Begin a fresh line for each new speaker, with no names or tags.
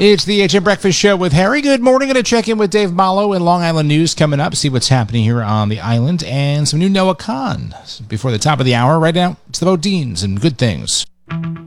It's the HM Breakfast Show with Harry. Good morning. Going to check in with Dave Malo in Long Island News coming up, see what's happening here on the island, and some new Noah Khan before the top of the hour. Right now, it's the Bodines and good things.